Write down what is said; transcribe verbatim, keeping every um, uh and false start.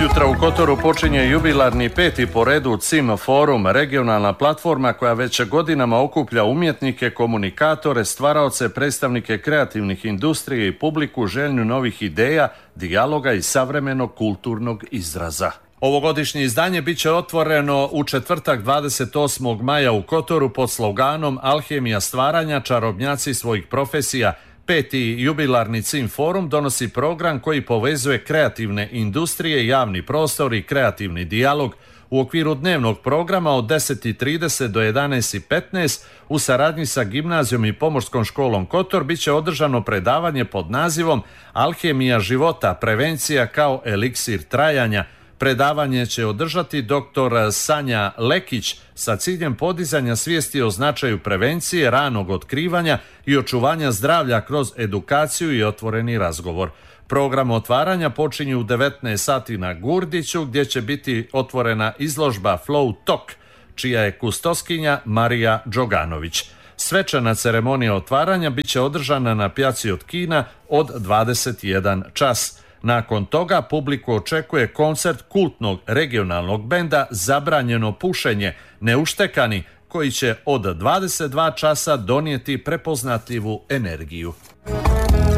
Sutra u Kotoru počinje jubilarni peti po redu C I M Forum, regionalna platforma koja već godinama okuplja umjetnike, komunikatore, stvaraoce, predstavnike kreativnih industrije i publiku željnu novih ideja, dijaloga i savremenog kulturnog izraza. Ovogodišnje izdanje bit će otvoreno u četvrtak dvadeset osmog maja u Kotoru pod sloganom Alhemija stvaranja, čarobnjaci svojih profesija. Peti jubilarni C I M Forum donosi program koji povezuje kreativne industrije, javni prostor i kreativni dijalog. U okviru dnevnog programa od deset i trideset do jedanaest i petnaest u saradnji sa gimnazijom i pomorskom školom Kotor bit će održano predavanje pod nazivom Alhemija života, prevencija kao eliksir trajanja. Predavanje će održati doktor Sanja Lekić sa ciljem podizanja svijesti o značaju prevencije, ranog otkrivanja i očuvanja zdravlja kroz edukaciju i otvoreni razgovor. Program otvaranja počinje u devetnaest sati na Gurdiću gdje će biti otvorena izložba Flow Talk, čija je kustoskinja Marija Đoganović. Svečana ceremonija otvaranja bit će održana na pjaci od Kina od dvadeset jedan čas. Nakon toga publiku očekuje koncert kultnog regionalnog benda Zabranjeno pušenje, Neuštekani, koji će od dvadeset dva časa donijeti prepoznatljivu energiju.